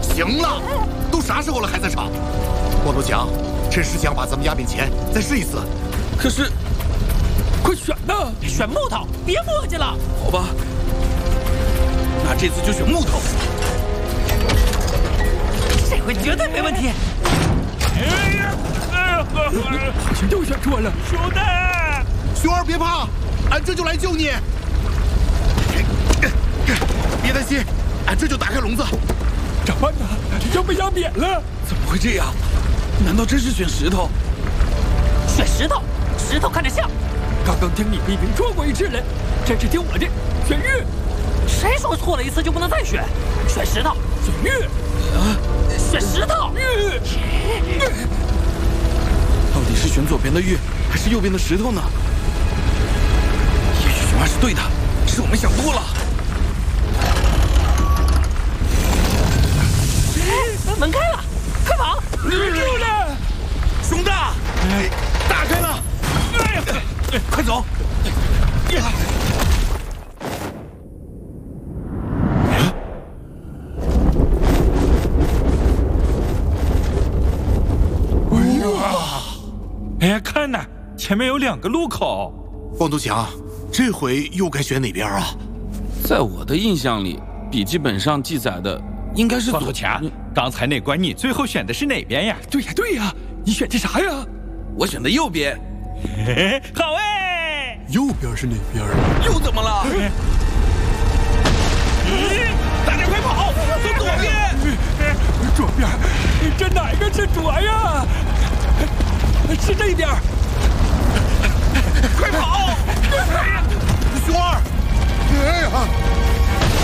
行了，都啥时候了还在吵？光头强，趁石墙把咱们压扁前再试一次。 可是，快选呐！ 选木头，别磨叽了。 好吧，那这次就选木头。 这回绝对没问题。 好像又选错了。 兄弟， 熊儿别怕，俺这就来救你。别担心，俺这就打开笼子。 咋办呢？要被压扁了？怎么会这样？难道真是选石头？ 选石头，石头看着像。 刚刚听你们已经说过一次了，这次听我的，选玉。 谁说错了一次就不能再选？选石头， 选玉。 选石头。 到底是选左边的玉，还是右边的石头呢？也许熊二是对的，是我们想多了。 门开了，快跑！ 住了， 熊大，打开了！ 哎呀，快走！ 哎呀，看呐，前面有2个路口。 光头强，这回又该选哪边啊？ 在我的印象里，笔记本上记载的应该是光头强，刚才那关你最后选的是哪边呀？ 对呀，你选的啥呀？我选的右边。 好哎！ 右边是哪边啊？又怎么了？ 大家快跑，走左边！ 左边，这哪个是左呀？是这边。 快跑！ 熊二，哎呀！